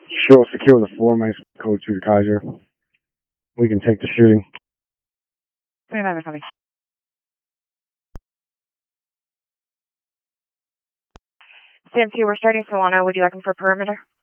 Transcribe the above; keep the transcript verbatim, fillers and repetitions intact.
Sure, secure the floor, main code two to Kaiser. We can take the shooting. twenty-five copy. C M two, we're starting Solano. Would you like him for perimeter?